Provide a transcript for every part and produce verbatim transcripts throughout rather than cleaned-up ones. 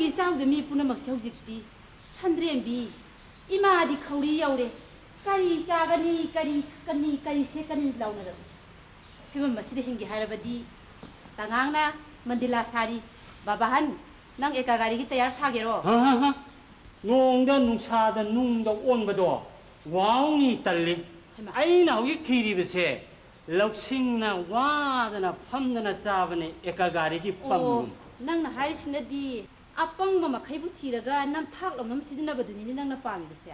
ꯅꯪꯒꯤ ꯏꯆꯥꯎꯗ ꯃꯤ ꯄꯨꯝꯅꯃꯛꯁꯦ ꯍꯧꯖꯤꯛꯇꯤ ꯁꯟꯗ꯭ꯔꯦꯝꯕꯤ ꯏꯃꯥꯗꯤ ꯈꯧꯔꯤ ꯌꯧꯔꯦ ꯀꯔꯤ ꯆꯥꯒꯅꯤ ꯀꯔꯤ ꯊꯛꯀꯅꯤ ꯀꯔꯤ ꯁꯦꯠꯀꯅꯤ ꯂꯥꯎꯅꯔꯕꯅꯤ ꯐꯤꯕꯝ ꯑꯁꯤꯗ ꯍꯤꯡꯒꯦ ꯍꯥꯏꯔꯕꯗꯤ ꯇꯉꯥꯡꯅ ꯃꯟꯗꯤꯂꯥ ꯁꯥꯔꯤ ꯕꯥꯕꯥꯍꯟ ꯅꯪ ꯑꯦꯀꯥ ꯒꯥꯔꯤꯒꯤ ꯇꯌꯥꯔ ꯁꯥꯒꯦꯔꯣ ꯍ ꯍ ꯍ ꯅꯣꯡꯗ ꯅꯨꯡꯁꯥꯗ ꯅꯨꯡꯗ ꯑꯣꯟꯕꯗꯣ ꯋꯥꯎꯅꯤ ꯇꯜꯂꯤ ꯑꯩꯅ ꯍꯧꯖꯤꯛ ꯊꯤꯔꯤꯕꯁꯦ ꯂꯧꯁꯤꯡꯅ ꯋꯥꯗꯅ ꯐꯝꯗꯅ ꯆꯥꯕꯅꯦ ꯑꯦꯀꯥ ꯒꯥꯔꯤꯒꯤ ꯄꯝ ꯅꯪꯅ ꯍꯥꯏꯔꯤꯁꯤꯅꯗꯤ ꯑꯄꯪꯕ ꯃꯈꯩꯕꯨ ꯊꯤꯔꯒ ꯅꯝꯊꯥꯛ ꯂꯝꯅꯝ ꯁꯤꯖꯤꯟꯅꯕꯗꯨꯅꯤꯅꯦ ꯅꯪꯅ ꯄꯥꯝꯃꯤꯕꯁꯦ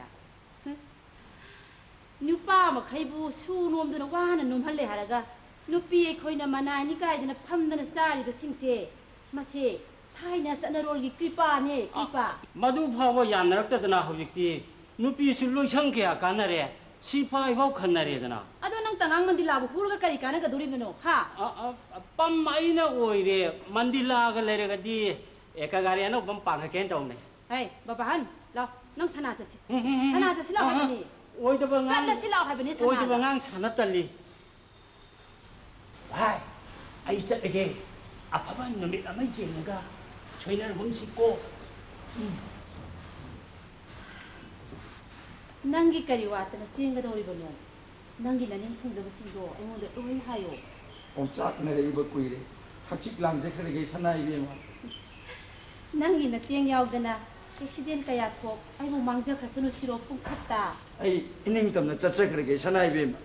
ꯅꯨꯄꯥ ꯃꯈꯩꯕꯨ ꯁꯨ ꯅꯣꯝꯗꯨꯅ ꯋꯥꯅ ꯅꯣꯝꯍꯜꯂꯦ ꯍꯥꯏꯔꯒ ꯅꯨꯄꯤ ꯑꯩꯈꯣꯏꯅ ꯃꯅꯥꯏꯅꯤ ꯀꯥꯏꯗꯅ ꯐꯝꯗꯅ ꯆꯥꯔꯤꯕꯁꯤꯡꯁꯦ ꯃꯁꯦ ꯊꯥꯏꯅ ꯆꯠꯅꯔꯣꯜꯒꯤ ꯀ꯭ꯔꯤꯄꯥꯅꯦ ꯀ꯭ꯔꯤꯄꯥ ꯃꯗꯨ ꯐꯥꯎꯕ ꯌꯥꯅꯔꯛꯇꯗꯅ ꯍꯧꯖꯤꯛꯇꯤ ꯅꯨꯄꯤꯁꯨ ꯂꯣꯏꯁꯪ ꯀꯌꯥ ꯀꯥꯟꯅꯔꯦ ꯁꯤꯐꯥꯏꯐꯥꯎ ꯈꯟꯅꯔꯦꯗꯅ ꯑꯗꯣ ꯅꯪ ꯇꯉꯥꯡ ꯃꯟꯗꯤꯂꯥꯕꯨ ꯍꯨꯔꯒ ꯀꯔꯤ ꯀꯥꯟꯅꯒꯗꯧꯔꯤꯕꯅꯣ ꯍꯥ ꯄꯝ ꯑꯩꯅ ꯑꯣꯏꯔꯦ ꯃꯟꯗꯤꯂꯥꯒ ꯂꯩꯔꯒꯗꯤ ꯑꯦꯀꯥ ꯒꯥꯔꯤ ꯑꯅꯧꯕ ꯑꯃ ꯄꯥꯡꯉꯛꯀꯦꯅ ꯇꯧꯅꯦ ꯍꯩ ꯕꯕꯥꯍꯟ ꯂꯥꯎ ꯅꯪ ꯊꯅꯥ ꯆꯠꯁꯤ ꯊꯅꯥ ꯆꯠꯁꯤ ꯂꯥꯎ ꯍꯥꯏꯕꯅꯤ ꯑꯣꯏꯗꯕ ꯉꯥꯡ ꯆꯠꯂꯁꯤ ꯂꯥꯎ ꯍꯥꯏꯕꯅꯤ ꯊꯅꯥꯗ ꯑꯣꯏꯗꯕ ꯉꯥꯡ ꯁꯥꯟꯅ ꯇꯜꯂꯤ ꯚꯥꯏ ꯑꯩ ꯆꯠꯂꯒꯦ ꯑꯐꯕ ꯅꯨꯃꯤꯠ ꯑꯃ ꯌꯦꯡꯉꯒ ꯁꯣꯏꯅꯔꯒꯨꯝꯁꯤꯀꯣ ꯅꯪꯒꯤ ꯀꯔꯤ ꯋꯥꯠꯇꯅ ꯆꯦꯟꯒꯗꯧꯔꯤꯕꯅꯣ ꯅꯪꯒꯤ ꯅꯅꯤꯡ ꯊꯨꯡꯗꯕꯁꯤꯡꯗꯣ ꯑꯩꯉꯣꯟꯗ ꯂꯣꯏ ꯍꯥꯏꯌꯣ ꯑꯣꯝꯆꯥꯛꯅꯔꯛꯏꯕ ꯀꯨꯏꯔꯦ ꯍꯛꯆꯤꯛ ꯂꯥꯡꯖꯈ꯭ꯔꯒꯦ ꯁꯅꯥꯏꯕꯦꯝꯃ ꯅꯪꯒꯤ ꯅꯇꯦꯡ ꯌꯥꯎꯗꯅ ꯑꯦꯛꯁꯤꯗꯦꯟ ꯀꯌꯥ ꯊꯣꯛ ꯑꯩꯕꯨ ꯃꯥꯡꯖꯈ꯭ꯔꯁꯅꯨ ꯁꯤꯔꯣ ꯄꯨꯡꯈꯠꯇ ꯑꯩ ꯏꯅꯤꯡꯇꯝꯅ ꯆꯠꯆꯈ꯭ꯔꯒꯦ ꯁꯅꯥꯏꯕꯦꯝꯃ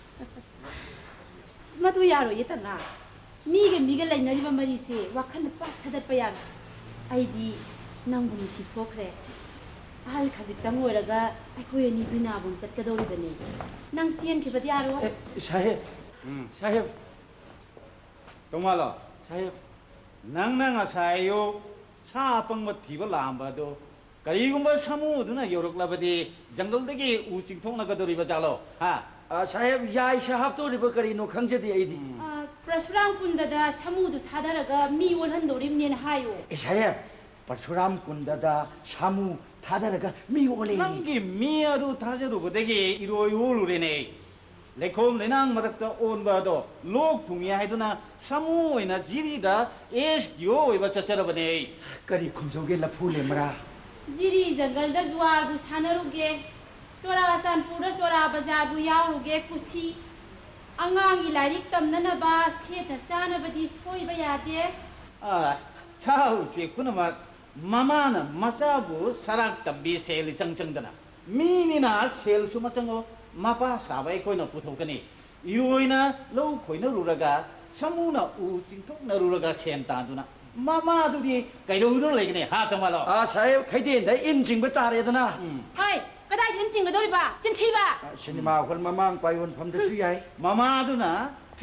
ꯃꯗꯨ ꯌꯥꯔꯣꯏꯌꯦ ꯇꯉꯥ ꯃꯤꯒ ꯃꯤꯒ ꯂꯩꯅꯔꯤꯕ ꯃꯔꯤꯁꯦ ꯋꯥꯈꯜ ꯄꯥꯛ ꯊꯥꯗꯠꯄ ꯌꯥꯔꯣꯏ ꯑꯩꯗꯤ ꯅꯪꯕꯨ ꯅꯨꯡꯁꯤ ꯊꯣꯛꯈ꯭ꯔꯦ ꯑꯍꯜ ꯈꯖꯤꯛꯇꯪ ꯑꯣꯏꯔꯒ ꯑꯩꯈꯣꯏ ꯑꯅꯤ ꯕꯤꯅꯥꯕꯨꯟ ꯆꯠꯀꯗꯧꯔꯤꯕꯅꯤ ꯅꯪ ꯆꯦꯟꯈꯤꯕꯗꯤ ꯌꯥꯔꯣꯏ ꯁꯥꯍꯦꯕ ꯁꯥꯍꯦꯕ ꯇꯣꯡꯃꯥꯜꯂꯣ ꯁꯥꯍꯦꯕ ꯅꯪꯅ ꯉꯁꯥꯏ ꯑꯌꯨꯛ ꯁꯥ ꯑꯄꯪꯕ ꯊꯤꯕ ꯂꯥꯛꯑꯝꯕ ꯑꯗꯣ ꯀꯔꯤꯒꯨꯝꯕ ꯁꯥꯃꯨꯗꯨꯅ ꯌꯧꯔꯛꯂꯕꯗꯤ ꯖꯪꯒꯜꯗꯒꯤ ꯎ ꯆꯤꯡꯊꯣꯛꯅꯒꯗꯧꯔꯤꯕ ꯖꯥꯠꯂꯣ ꯍꯥ ꯁꯥꯍꯦꯕ ꯌꯥꯏꯁ ꯍꯥꯞꯇꯧꯔꯤꯕ ꯀꯔꯤꯅꯣ ꯈꯪꯖꯗꯦ ꯑꯩꯗꯤ ꯄꯔꯁꯨꯔꯥꯝ ꯀꯨꯟꯗꯗ ꯁꯥꯃꯨꯗꯨ ꯊꯥꯗꯔꯒ ꯃꯤ ꯑꯣꯜꯍꯟꯗꯧꯔꯤꯕꯅꯦꯅ ꯍꯥꯏꯌꯣ ꯑꯦ ꯁꯥꯍꯦꯕ ꯄꯔꯁꯨꯔꯥꯝ ꯀꯨꯟꯗꯗ ꯁꯥꯃꯨ ꯊꯥꯗꯔꯒ ꯃꯤ ꯑꯣꯜꯂꯦ ꯅꯪꯒꯤ ꯃꯤ ꯑꯗꯨ ꯊꯥꯖꯔꯨꯕꯗꯒꯤ ꯏꯔꯣꯏ ꯑꯣꯜꯂꯨꯔꯦꯅꯦ ꯂꯩꯈꯣꯝ ꯂꯩꯅꯥꯡ ꯃꯔꯛꯇ ꯑꯣꯟꯕ ꯑꯗꯣ ꯂꯣꯛ ꯊꯨꯡꯉꯦ ꯍꯥꯏꯗꯨꯅ ꯁꯥꯃꯨ ꯑꯣꯏꯅ ꯖꯤꯔꯤꯗ ꯑꯦꯁ ꯗꯤ ꯑꯣ ꯑꯣꯏꯕ ꯆꯠꯆꯔꯕꯅꯦ ꯀꯔꯤ ꯈꯨꯝꯖꯧꯒꯦ ꯂꯐꯨ ꯂꯦꯝꯕ꯭ꯔꯥ ꯖꯤꯔꯤ ꯖꯪꯒꯜꯗ ꯖꯨꯋꯥꯔꯕꯨ ꯁꯥꯟꯅꯔꯨꯒꯦ ꯆꯣꯔꯥꯆꯥꯟꯄꯨꯔꯗ ꯆꯣꯔꯥ ꯕꯖꯥꯔꯕꯨ ꯌꯥꯎꯔꯨꯒꯦ ꯀꯨꯁꯤ ꯑꯉꯥꯡꯒꯤ ꯂꯥꯏꯔꯤꯛ ꯇꯝꯅꯅꯕ ꯁꯦꯠꯅ ꯆꯥꯅꯕꯗꯤ ꯁꯣꯏꯕ ꯌꯥꯗꯦ ꯁꯥ ꯎꯆꯦꯛ ꯄꯨꯝꯅꯃꯛ ꯃꯃꯥꯅ ꯃꯆꯥꯕꯨ ꯁꯔꯥꯛ ꯇꯝꯕꯤ ꯁꯦꯜ ꯏꯆꯪ ꯆꯪꯗꯅ ꯃꯤꯅꯤꯅ ꯁꯦꯜꯁꯨ ꯃꯆꯪꯉꯣ ꯃꯄꯥ ꯁꯥꯕ ꯑꯩꯈꯣꯏꯅ ꯄꯨꯊꯣꯛꯀꯅꯤ ꯏꯔꯣꯏꯅ ꯂꯧ ꯈꯣꯏꯅꯔꯨꯔꯒ ꯁꯥꯃꯨꯅ ꯎ ꯆꯤꯡꯊꯣꯛꯅꯔꯨꯔꯒ ꯁꯦꯟ ꯇꯥꯟꯗꯨꯅ ꯃꯃꯥꯗꯨꯗꯤ ꯀꯩꯗꯧꯗꯨꯅ ꯂꯩꯒꯅꯤ ꯍꯥ ꯇꯣꯡꯃꯥꯜꯂꯣ ꯑꯥ ꯁꯥꯍꯦꯕ ꯈꯩꯗꯦꯟꯗ ꯏꯟ ꯆꯤꯡꯕ ꯇꯥꯔꯦꯗꯅ ꯍꯣꯏ ꯀꯗꯥꯏꯗ ꯏꯟ ꯆꯤꯡꯒꯗꯧꯔꯤꯕ ꯆꯤꯟꯊꯤꯕ ꯁꯤꯅꯦꯃꯥ ꯍꯣꯜ ꯃꯃꯥꯡ ꯄꯥꯏꯌꯣꯟꯐꯝꯗꯁꯨ ꯌꯥꯏ ꯃꯃꯥꯗꯨꯅ